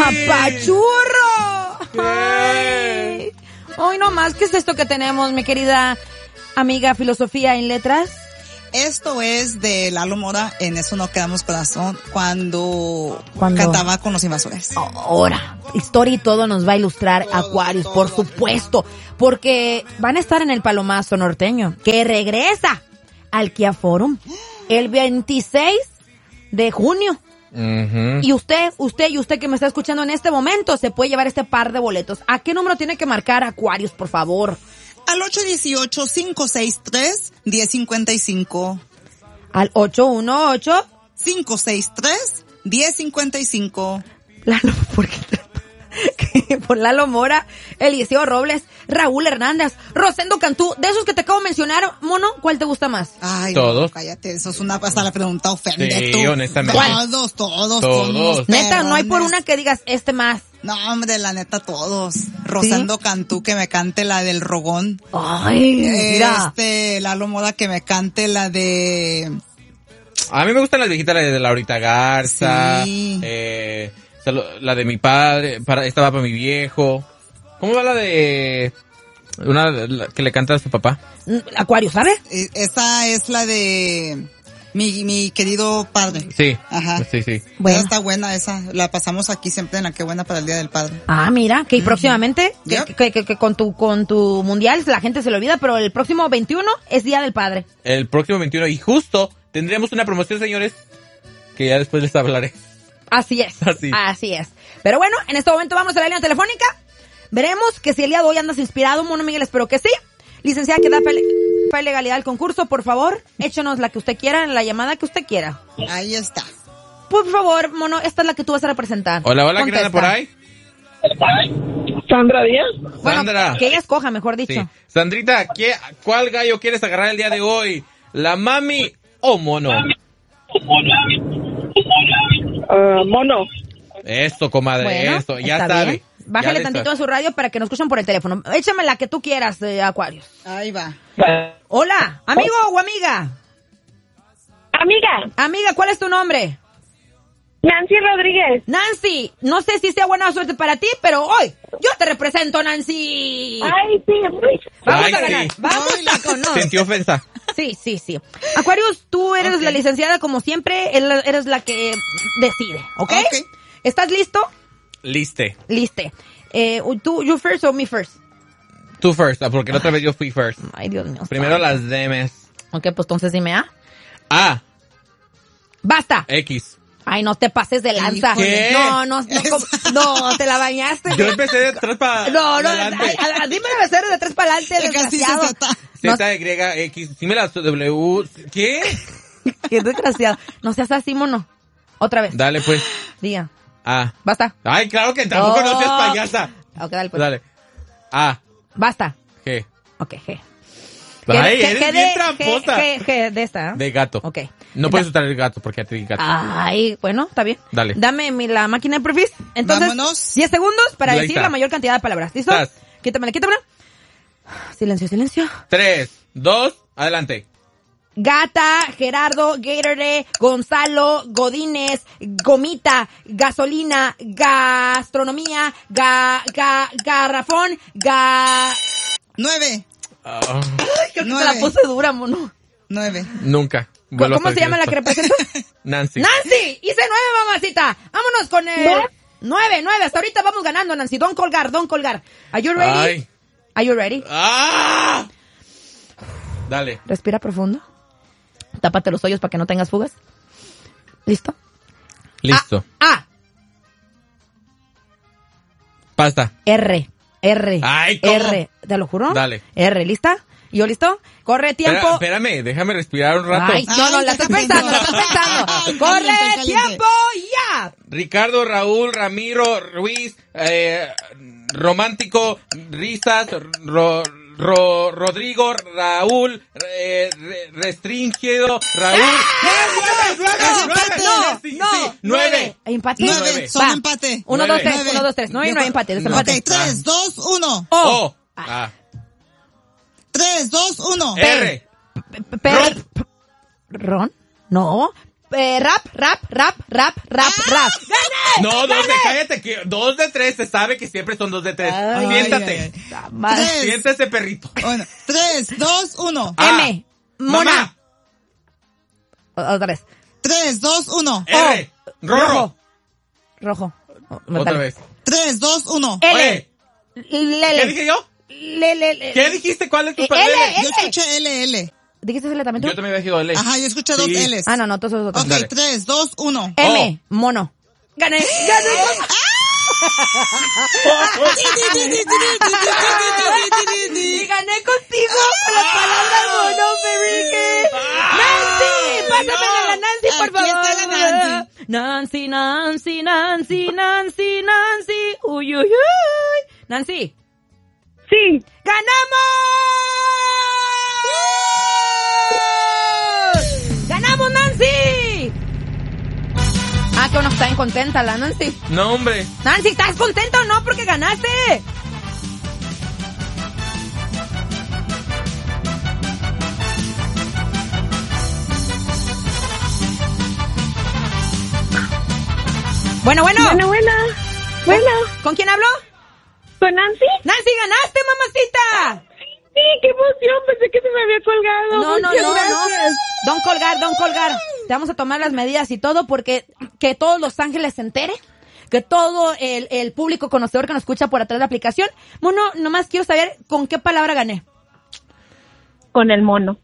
¡Papachurro! ¡Ay! Hoy no más, ¿qué es esto que tenemos, mi querida amiga Filosofía en Letras? Esto es de Lalo Mora, en Eso no quedamos corazón, cuando cantaba con los Invasores. Ahora, historia y todo nos va a ilustrar Aquarius, por supuesto, porque van a estar en el Palomazo Norteño, que regresa al Kia Forum el 26 de junio. Uh-huh. Y usted que me está escuchando en este momento se puede llevar este par de boletos. ¿A qué número tiene que marcar Aquarius, por favor? Al 818-563-1055. Al 818-563-1055. Lalo, ¿por qué? Por Lalo Mora, Eliseo Robles, Raúl Hernández, Rosendo Cantú, de esos que te acabo de mencionar, mono, ¿cuál te gusta más? Ay, todos. No, cállate, eso es hasta la pregunta ofende Sí, tú. honestamente. Todos. Neta, no hay por una que digas este más. No, hombre, la neta, todos. Rosendo Cantú, que me cante la del Rogón. Ay, mira. Lalo Moda, que me cante la de... A mí me gustan las viejitas, la de Laurita Garza, Sí. La de mi padre, esta va para mi viejo. ¿Cómo va la de que le canta a su papá? Acuario, ¿sabes? Esa es la de mi querido padre. Sí. Ajá. Sí. Bueno. Esa está buena, esa. La pasamos aquí siempre en la Qué Buena para el Día del Padre. Ah, mira, que próximamente, Yep. que con tu mundial la gente se lo olvida, pero el próximo 21 es Día del Padre. El próximo 21 y justo tendremos una promoción, señores, que ya después les hablaré. Así es. Pero bueno, en este momento vamos a la línea telefónica. Veremos que si el día de hoy andas inspirado, mono Miguel, espero que sí. Licenciada que da fe y legalidad al concurso, por favor, échenos la que usted quiera, la llamada que usted quiera. Ahí está. Por favor, mono, esta es la que tú vas a representar. Hola, ¿quién Contesta. anda por ahí? Sandra Díaz. Bueno, Sandra. que ella escoja, mejor dicho. Sí. Sandrita, ¿cuál gallo quieres agarrar el día de hoy? ¿La mami o mono? Mono. Eso, comadre, Bueno, eso, ya está sabe. bien. Bájale Ya le tantito sabe. a su radio para que nos escuchen por el teléfono. Échame la que tú quieras, Aquarius. Ahí va. Hola, amigo o amiga. Amiga, Amiga, ¿cuál es tu nombre? Nancy Rodríguez. Nancy, no sé si sea buena suerte para ti, pero hoy yo te represento, Nancy. Ay, sí, Vamos Ay, a ganar, sí. vamos a conocer. Sentí ofensa. Sí. Aquarius, tú eres Ok. la licenciada como siempre, eres la que decide, ¿ok? Ok. ¿Estás listo? Liste. Liste. ¿Tú, you first o me first? Tú first, porque la otra vez yo fui first. Ay, Dios mío. Primero las Demes. Ok, pues entonces dime A. A, ¡Basta! X. Ay, no te pases de lanza. ¿Qué? No, te la bañaste. Yo empecé de atrás para No, adelante. dime la becerra de tres para adelante, Casi desgraciado. Z, Y, X. Sí me las W. ¿Qué? Qué desgraciado. No seas así, mono. Otra vez. Dale, pues. Diga. A. Basta. Ay, claro que tampoco no seas payasa. Ok, dale, pues. Dale. A. Basta. G. Ok, G. Ay, G eres bien tramposa. G de esta. ¿eh? De gato. Ok. No puedes usar el gato porque ya te di gato. Ay, bueno, está bien. Dale. Dame la máquina de perfil. Entonces, Vámonos. 10 segundos para Ahí decir está. la mayor cantidad de palabras. ¿Listo? Estás. Quítamela. Silencio. 3, 2, adelante. Gata, Gerardo, Gatorade, Gonzalo, Godínez, Gomita, Gasolina, Gastronomía, Garrafón, 9. Creo que te 9. la puse dura, mono. 9. Nunca. Vuelvo a ¿Cómo se decir llama la esto. que represento? Nancy. ¡Nancy! ¡Hice 9, mamacita! Vámonos con el... 9. Hasta ahorita vamos ganando, Nancy. Don't colgar. Are you ready? Ay. Are you ready? ¡Ah! Dale. Respira profundo. Tápate los hoyos para que no tengas fugas. ¿Listo? Listo. A. Pasta. R. Ay, ¿cómo? R. ¿Te lo juro? Dale. R. ¿Lista? ¿Y yo listo? Corre tiempo. Espérame, déjame respirar un rato. Ay, no, la estás pensando. Corre Caliente. tiempo, ya. Ricardo, Raúl, Ramiro, Ruiz, Romántico, Risas, Rodrigo, Raúl, Restringido, Raúl. No. 9. Empate. 9. Son Va. empate. 1, 2, 3. 9. 1, 2, 3. No hay empate. Desempate. Ok, 3, 2, 1. O. 3, 2, 1. R. ¿Ron? No. Rap. ¡Gané! No, cállate, que 2 de 3, se sabe que siempre son 2 de 3. Siéntate. Siéntese, perrito. Bueno, 3, 2, 1. M. Mona. Mamá. Otra vez. 3, 2, 1. R. Rojo. Otra vez. 3, 2, 1. L. Lele. ¿Qué dije yo? ¿Qué dijiste? ¿Cuál es tu L. Yo escuché LL. ¿Dijiste L también tú? Yo también había dicho L. Ajá, yo escuché 2 L's. No, entonces otro. Ok, 3, 2, 1. M. Mono. Gané. Y gané contigo con la palabra mono, Perrique. Nancy, pásame a la Nancy, por favor. Aquí está la Nancy. Uy. Nancy. Sí. ¡Ganamos! ¡Ganamos, Nancy! Ah, que bueno, está bien contenta la Nancy. No, hombre. Nancy, ¿estás contenta o no? Porque ganaste. Bueno. Bueno. ¿Con quién hablo? ¿Con Nancy? Nancy, ganaste, mamacita. Sí, qué emoción, pensé que se me había colgado. No. Muchas gracias. Don't colgar. Te vamos a tomar las medidas y todo porque que todos Los Ángeles se entere, que todo el público conocedor que nos escucha por atrás de la aplicación. Mono, nomás quiero saber con qué palabra gané. Con el mono.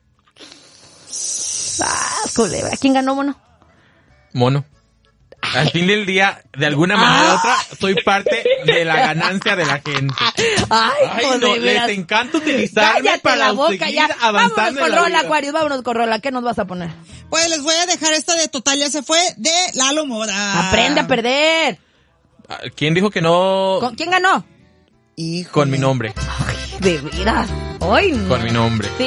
Culebra. ¿Quién ganó, Mono? Mono. Al fin del día, de alguna manera u otra, soy parte de la ganancia de la gente. Ay, no, les encanta utilizarme cállate para la boca, seguir ya. avanzando. Vámonos con en la Rola, vida. Aquarius, vámonos con Rola. ¿Qué nos vas a poner? Pues les voy a dejar esta de Total Ya Se Fue de Lalo Mora. Aprende a perder. ¿Quién dijo que no? ¿Quién ganó? Híjole. Con mi nombre. Ay, de veras. Ay, no. Con mi nombre.